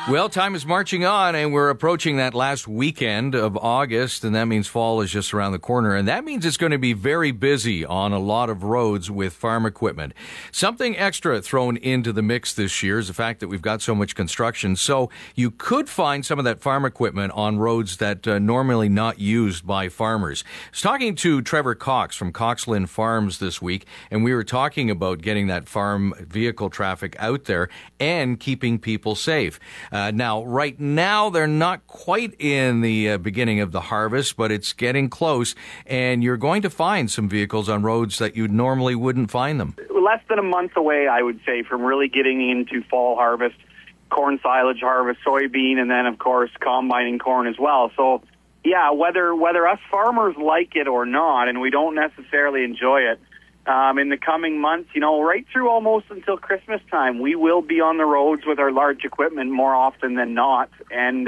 Well, time is marching on, and we're approaching that last weekend of August, and that means fall is just around the corner, and that means it's going to be very busy on a lot of roads with farm equipment. Something extra thrown into the mix this year is the fact that we've got so much construction, so you could find some of that farm equipment on roads that normally not used by farmers. I was talking to Trevor Cox from Coxland Farms this week, and we were talking about getting that farm vehicle traffic out there and keeping people safe. Now, right now, they're not quite in the beginning of the harvest, but it's getting close, and you're going to find some vehicles on roads that you normally wouldn't find them. Less than a month away, I would say, from really getting into fall harvest, corn silage harvest, soybean, and then, of course, combining corn as well. So, yeah, whether us farmers like it or not, and we don't necessarily enjoy it, in the coming months, right through almost until Christmas time, we will be on the roads with our large equipment more often than not. And,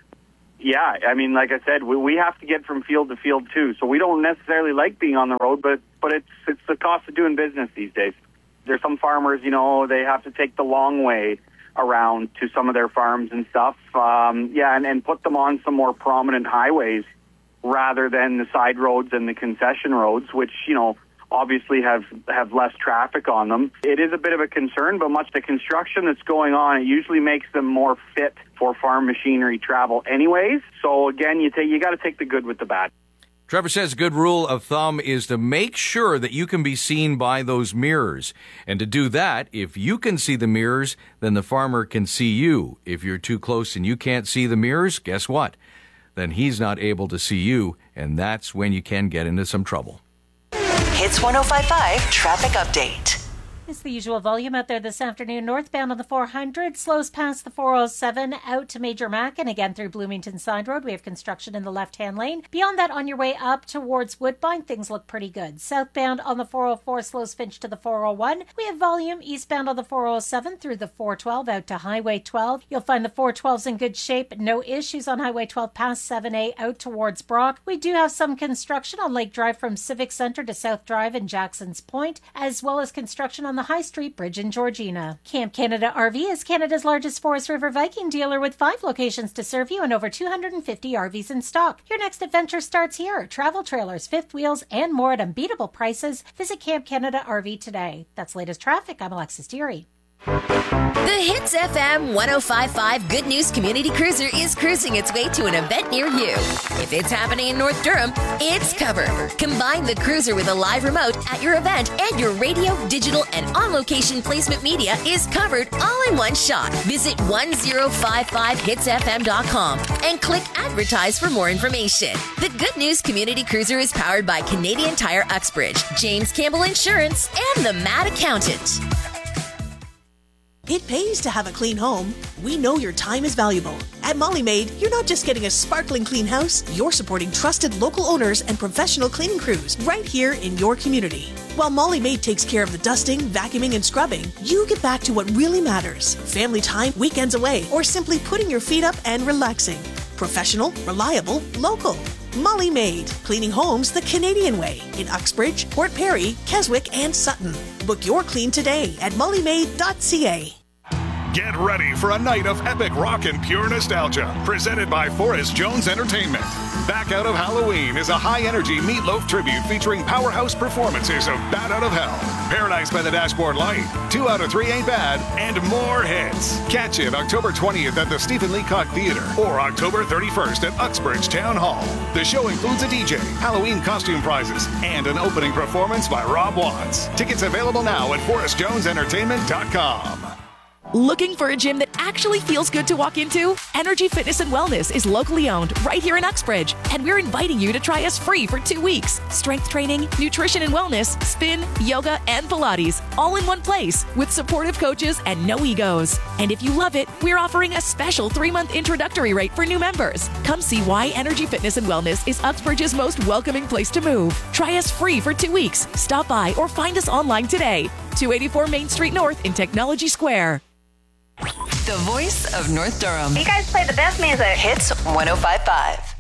yeah, I mean, like I said, we have to get from field to field, too. So we don't necessarily like being on the road, but it's the cost of doing business these days. There's some farmers, they have to take the long way around to some of their farms and stuff, and put them on some more prominent highways rather than the side roads and the concession roads, which, obviously have less traffic on them. It is a bit of a concern, but much the construction that's going on, it usually makes them more fit for farm machinery travel anyways. So again, you got to take the good with the bad. Trevor says a good rule of thumb is to make sure that you can be seen by those mirrors. And to do that, if you can see the mirrors, then the farmer can see you. If you're too close and you can't see the mirrors, guess what? Then he's not able to see you, and that's when you can get into some trouble. Hits 105.5 Traffic Update. It's the usual volume out there this afternoon. Northbound on the 400, slows past the 407 out to Major Mac and again through Bloomington Side Road. We have construction in the left-hand lane. Beyond that, on your way up towards Woodbine, things look pretty good. Southbound on the 404, slows Finch to the 401. We have volume eastbound on the 407 through the 412 out to Highway 12. You'll find the 412's in good shape. No issues on Highway 12 past 7A out towards Brock. We do have some construction on Lake Drive from Civic Center to South Drive and Jackson's Point, as well as construction on the High Street Bridge in Georgina. Camp Canada RV is Canada's largest Forest River Viking dealer with 5 locations to serve you and over 250 RVs in stock. Your next adventure starts here. Travel trailers, fifth wheels, and more at unbeatable prices. Visit Camp Canada RV today. That's latest traffic. I'm Alexis Deary. The Hits FM 105.5 Good News Community Cruiser is cruising its way to an event near you. If it's happening in North Durham, it's covered. Combine the cruiser with a live remote at your event, and your radio, digital, and on-location placement media is covered all in one shot. Visit 1055hitsfm.com and click Advertise for more information. The Good News Community Cruiser is powered by Canadian Tire Uxbridge, James Campbell Insurance, and the Mad Accountant. It pays to have a clean home. We know your time is valuable. At Molly Maid, you're not just getting a sparkling clean house, you're supporting trusted local owners and professional cleaning crews right here in your community. While Molly Maid takes care of the dusting, vacuuming, and scrubbing, you get back to what really matters. Family time, weekends away, or simply putting your feet up and relaxing. Professional, reliable, local. Molly Maid, cleaning homes the Canadian way in Uxbridge, Port Perry, Keswick, and Sutton. Book your clean today at mollymaid.ca. Get ready for a night of epic rock and pure nostalgia, presented by Forrest Jones Entertainment. Back Out of Halloween is a high-energy Meatloaf tribute featuring powerhouse performances of Bat Out of Hell, Paradise by the Dashboard Light, 2 Out of 3 Ain't Bad, and more hits. Catch it October 20th at the Stephen Leacock Theater or October 31st at Uxbridge Town Hall. The show includes a DJ, Halloween costume prizes, and an opening performance by Rob Watts. Tickets available now at forrestjonesentertainment.com. Looking for a gym that actually feels good to walk into? Energy Fitness and Wellness is locally owned right here in Uxbridge, and we're inviting you to try us free for 2 weeks. Strength training, nutrition and wellness, spin, yoga, and Pilates, all in one place with supportive coaches and no egos. And if you love it, we're offering a special 3-month introductory rate for new members. Come see why Energy Fitness and Wellness is Uxbridge's most welcoming place to move. Try us free for 2 weeks. Stop by or find us online today. 284 Main Street North in Technology Square. The voice of North Durham. You guys play the best music. Hits 105.5.